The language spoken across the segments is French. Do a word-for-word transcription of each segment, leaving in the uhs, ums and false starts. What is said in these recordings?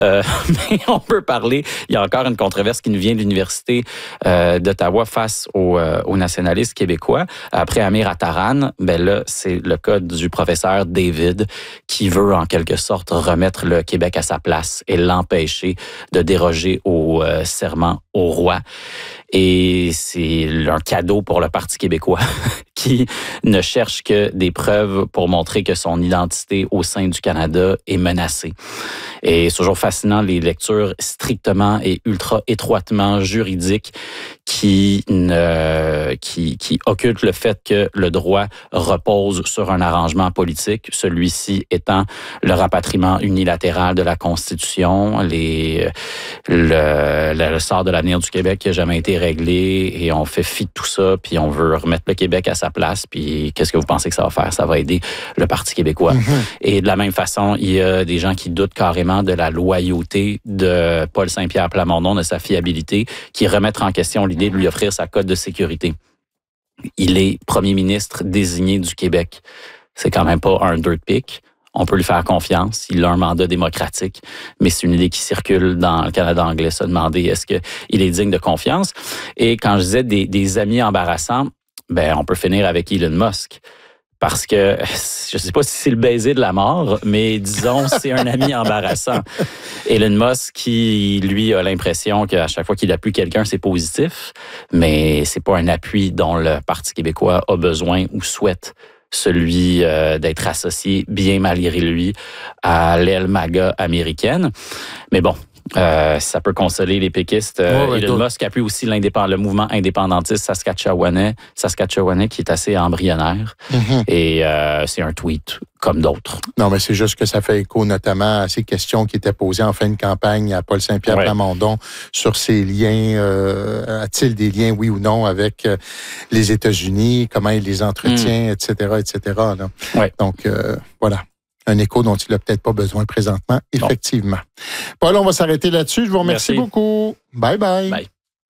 Euh, mais on peut parler, il y a encore une controverse qui nous vient de l'Université euh, d'Ottawa face aux, euh, aux nationalistes québécois. Après Amir Attaran, ben là, c'est le cas du professeur David qui veut en quelque sorte remettre le Québec à sa place et l'empêcher de déroger au euh, serment au roi. Et c'est un cadeau pour le Parti québécois qui ne cherche que des preuves pour montrer que son identité au sein du Canada est menacée. Et c'est toujours fascinant les lectures strictement et ultra étroitement juridiques qui ne qui qui occultent le fait que le droit repose sur un arrangement politique, celui-ci étant le rapatriement unilatéral de la Constitution, les le, le, le sort de l'avenir du Québec qui n'a jamais été réglé et on fait fi de tout ça, puis on veut remettre le Québec à sa place, puis qu'est-ce que vous pensez que ça va faire? Ça va aider le Parti québécois. Mm-hmm. Et de la même façon, il y a des gens qui doutent carrément de la loyauté de Paul Saint-Pierre Plamondon, de sa fiabilité, qui remettent en question l'idée de lui offrir sa cote de sécurité. Il est premier ministre désigné du Québec. C'est quand même pas un dirt pick. On peut lui faire confiance. Il a un mandat démocratique, mais c'est une idée qui circule dans le Canada anglais, se demander est-ce qu'il est digne de confiance. Et quand je disais des, des amis embarrassants, ben on peut finir avec Elon Musk. Parce que, je ne sais pas si c'est le baiser de la mort, mais disons, c'est un ami embarrassant. Elon Musk, qui, lui, a l'impression qu'à chaque fois qu'il appuie quelqu'un, c'est positif, mais c'est pas un appui dont le Parti québécois a besoin ou souhaite. Celui euh, d'être associé, bien malgré lui, à l'aile MAGA américaine. Mais bon, euh, ça peut consoler les péquistes. Euh, ouais, ouais, Elon Musk appuie aussi le mouvement indépendantiste saskatchewanais, saskatchewanais qui est assez embryonnaire. Mm-hmm. Et euh, c'est un tweet comme d'autres. Non, mais c'est juste que ça fait écho notamment à ces questions qui étaient posées en fin de campagne à Paul Saint-Pierre ouais. Plamondon sur ses liens. Euh, a-t-il des liens, oui ou non, avec euh, les États-Unis? Comment il les entretient, mm. et cetera, et cetera. Là. Ouais. Donc, euh, voilà. Un écho dont il n'a peut-être pas besoin présentement, effectivement. Non. Paul, on va s'arrêter là-dessus. Je vous remercie Merci. beaucoup. Bye bye. Bye.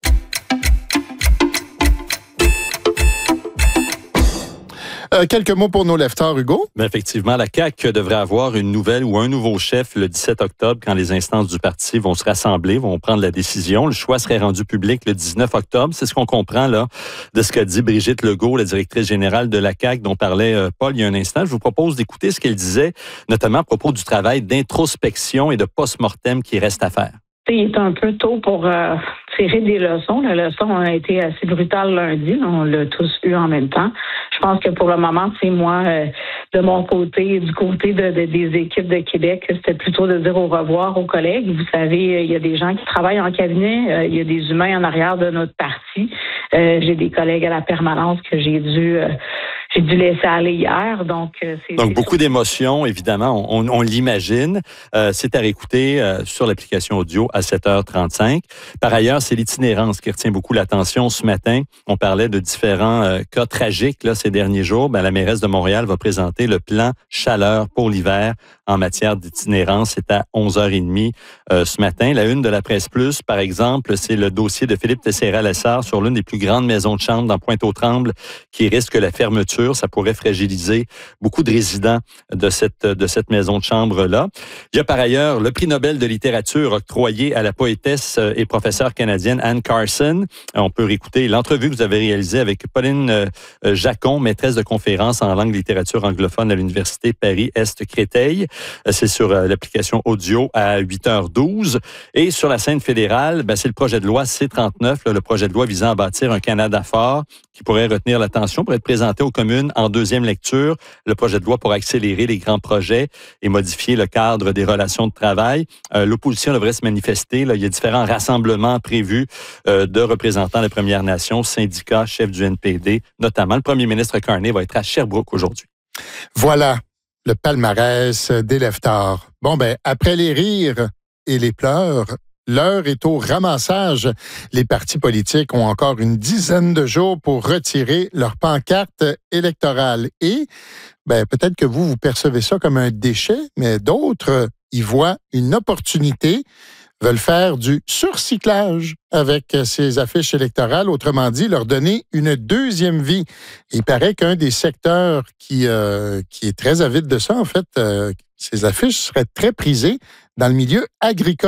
Euh, quelques mots pour nos leftards, Hugo. Bien, effectivement, la C A Q devrait avoir une nouvelle ou un nouveau chef le dix-sept octobre quand les instances du parti vont se rassembler, vont prendre la décision. Le choix serait rendu public le dix-neuf octobre. C'est ce qu'on comprend là de ce qu'a dit Brigitte Legault, la directrice générale de la C A Q, dont parlait euh, Paul il y a un instant. Je vous propose d'écouter ce qu'elle disait, notamment à propos du travail d'introspection et de post-mortem qui reste à faire. Il est un peu tôt pour euh, tirer des leçons. La leçon a été assez brutale lundi. On l'a tous eu en même temps. Je pense que pour le moment, c'est moi, euh, de mon côté, du côté de, de, des équipes de Québec, c'était plutôt de dire au revoir aux collègues. Vous savez, il y a des gens qui travaillent en cabinet. Euh, il y a des humains en arrière de notre parti. Euh, j'ai des collègues à la permanence que j'ai dû... Euh, J'ai dû laisser aller hier, donc... Euh, c'est, donc, c'est beaucoup d'émotions, évidemment, on, on, on l'imagine. Euh, c'est à réécouter euh, sur l'application audio à sept heures trente-cinq. Par ailleurs, c'est l'itinérance qui retient beaucoup l'attention ce matin. On parlait de différents euh, cas tragiques là, ces derniers jours. Ben, la mairesse de Montréal va présenter le plan chaleur pour l'hiver en matière d'itinérance. C'est à onze heures trente euh, ce matin. La une de la Presse Plus, par exemple, c'est le dossier de Philippe Tessera-Lessard sur l'une des plus grandes maisons de chambre dans Pointe-aux-Trembles qui risque la fermeture. Ça pourrait fragiliser beaucoup de résidents de cette, de cette maison de chambre-là. Il y a par ailleurs le prix Nobel de littérature octroyé à la poétesse et professeure canadienne Anne Carson. On peut réécouter l'entrevue que vous avez réalisée avec Pauline Jacon, maîtresse de conférences en langue littérature anglophone à l'Université Paris-Est-Créteil. C'est sur l'application audio à huit heures douze. Et sur la scène fédérale, ben c'est le projet de loi C trente-neuf, là, le projet de loi visant à bâtir un Canada fort qui pourrait retenir l'attention pour être présenté aux communes en deuxième lecture. Le projet de loi pour accélérer les grands projets et modifier le cadre des relations de travail. Euh, l'opposition devrait se manifester. Là, il y a différents rassemblements prévus euh, de représentants des Premières Nations, syndicats, chefs du N P D, notamment. Le premier ministre Carney va être à Sherbrooke aujourd'hui. Voilà le palmarès des leftards. Bon, ben, après les rires et les pleurs, l'heure est au ramassage. Les partis politiques ont encore une dizaine de jours pour retirer leur pancarte électorale. Et ben, peut-être que vous, vous percevez ça comme un déchet, mais d'autres y voient une opportunité, veulent faire du surcyclage avec ces affiches électorales, autrement dit, leur donner une deuxième vie. Il paraît qu'un des secteurs qui, euh, qui est très avide de ça, en fait, euh, ces affiches seraient très prisées dans le milieu agricole.